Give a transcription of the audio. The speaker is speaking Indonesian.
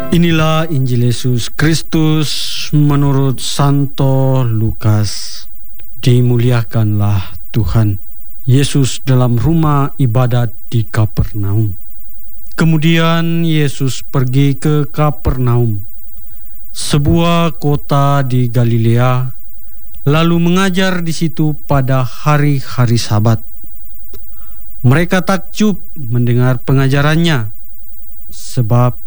Inilah Injil Yesus Kristus menurut Santo Lukas. Dimuliakanlah Tuhan. Yesus dalam rumah ibadat di Kapernaum. Kemudian Yesus pergi ke Kapernaum, sebuah kota di Galilea, lalu mengajar di situ pada hari-hari Sabat. Mereka takjub mendengar pengajarannya, sebab